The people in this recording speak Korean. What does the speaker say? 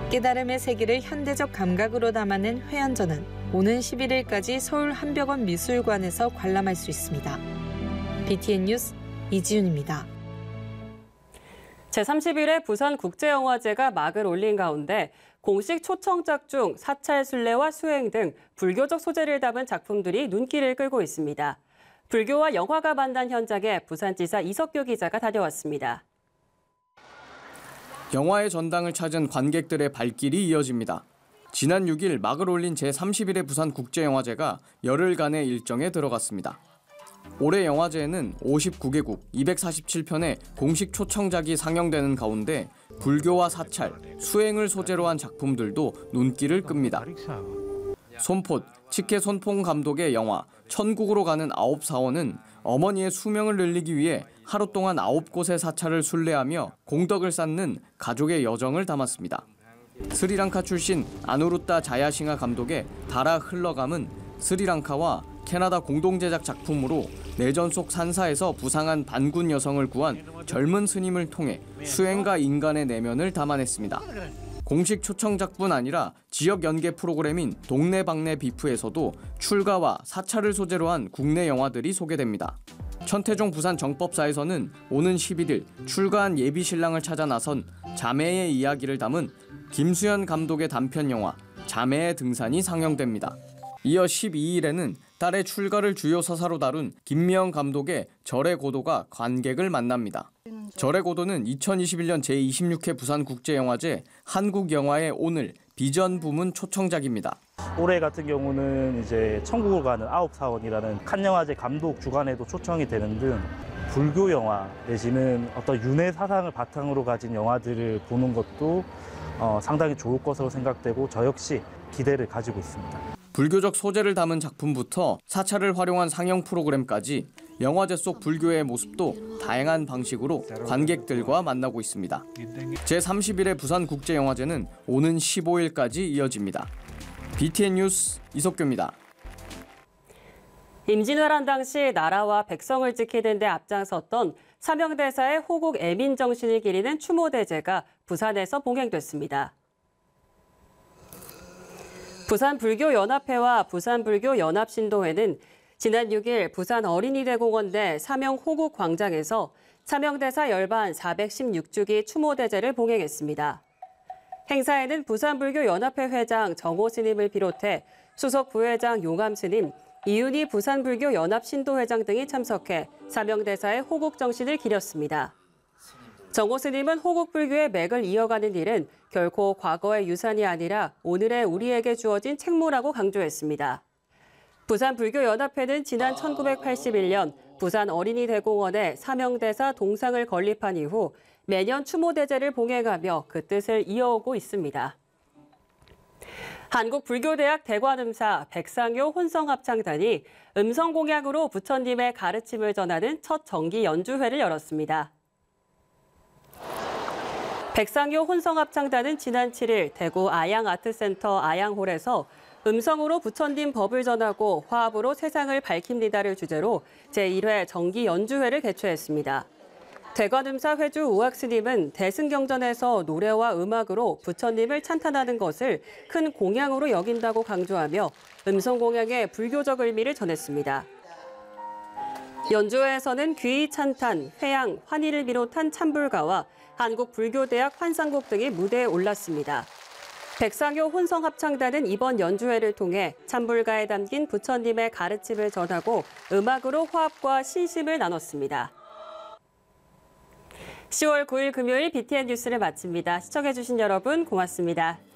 깨달음의 세계를 현대적 감각으로 담아낸 회연전은 오는 11일까지 서울 한벽원 미술관에서 관람할 수 있습니다. BTN 뉴스 이지윤입니다. 제31회 부산국제영화제가 막을 올린 가운데 공식 초청작 중 사찰 순례와 수행 등 불교적 소재를 담은 작품들이 눈길을 끌고 있습니다. 불교와 영화가 만난 현장에 부산지사 이석규 기자가 다녀왔습니다. 영화의 전당을 찾은 관객들의 발길이 이어집니다. 지난 6일 막을 올린 제31회 부산국제영화제가 열흘간의 일정에 들어갔습니다. 올해 영화제에는 59개국 247편의 공식 초청작이 상영되는 가운데 불교와 사찰, 수행을 소재로 한 작품들도 눈길을 끕니다. 손폿, 칙해 손퐁 감독의 영화 천국으로 가는 9사원은 어머니의 수명을 늘리기 위해 하루 동안 9곳의 사찰을 순례하며 공덕을 쌓는 가족의 여정을 담았습니다. 스리랑카 출신 아누루타 자야싱하 감독의 달아 흘러감은 스리랑카와 캐나다 공동제작 작품으로 내전 속 산사에서 부상한 반군 여성을 구한 젊은 스님을 통해 수행과 인간의 내면을 담아냈습니다. 공식 초청작뿐 아니라 지역 연계 프로그램인 동네방네 비프에서도 출가와 사찰을 소재로 한 국내 영화들이 소개됩니다. 천태종 부산 정법사에서는 오는 11일 출가한 예비 신랑을 찾아 나선 자매의 이야기를 담은 김수현 감독의 단편 영화 자매의 등산이 상영됩니다. 이어 12일에는 딸의 출가를 주요 서사로 다룬 김미영 감독의 절의 고도가 관객을 만납니다. 절의 고도는 2021년 제26회 부산국제영화제 한국영화의 오늘 비전 부문 초청작입니다. 올해 같은 경우는 이제 천국으로 가는 9사원이라는 칸 영화제 감독 주관에도 초청이 되는 등 불교 영화 내지는 어떤 윤회 사상을 바탕으로 가진 영화들을 보는 것도 상당히 좋을 것으로 생각되고 저 역시 기대를 가지고 있습니다. 불교적 소재를 담은 작품부터 사찰을 활용한 상영 프로그램까지 영화제 속 불교의 모습도 다양한 방식으로 관객들과 만나고 있습니다. 제31회 부산국제영화제는 오는 15일까지 이어집니다. BTN 뉴스 이석규입니다. 임진왜란 당시 나라와 백성을 지키는 데 앞장섰던 사명대사의 호국 애민 정신을 기리는 추모대제가 부산에서 봉행됐습니다. 부산불교연합회와 부산불교연합신도회는 지난 6일 부산 어린이대공원 내 사명 호국 광장에서 사명대사 열반 416주기 추모대제를 봉행했습니다. 행사에는 부산불교연합회 회장 정호 스님을 비롯해 수석 부회장 용암 스님, 이윤희 부산불교연합신도회장 등이 참석해 사명대사의 호국 정신을 기렸습니다. 정호 스님은 호국 불교의 맥을 이어가는 일은 결코 과거의 유산이 아니라 오늘의 우리에게 주어진 책무라고 강조했습니다. 부산불교연합회는 지난 1981년 부산 어린이대공원에 사명대사 동상을 건립한 이후 매년 추모대제를 봉행하며 그 뜻을 이어오고 있습니다. 한국불교대학 대관음사 백상효 혼성합창단이 음성공양으로 부처님의 가르침을 전하는 첫 정기 연주회를 열었습니다. 백상효 혼성합창단은 지난 7일 대구 아양아트센터 아양홀에서 음성으로 부처님 법을 전하고 화합으로 세상을 밝힙니다를 주제로 제1회 정기 연주회를 개최했습니다. 대관음사 회주 우학스님은 대승경전에서 노래와 음악으로 부처님을 찬탄하는 것을 큰 공양으로 여긴다고 강조하며 음성공양의 불교적 의미를 전했습니다. 연주회에서는 귀의 찬탄, 회양, 환희를 비롯한 찬불가와 한국불교대학 환상곡 등이 무대에 올랐습니다. 백상효 혼성합창단은 이번 연주회를 통해 찬불가에 담긴 부처님의 가르침을 전하고 음악으로 화합과 신심을 나눴습니다. 10월 9일 금요일 BTN 뉴스를 마칩니다. 시청해주신 여러분 고맙습니다.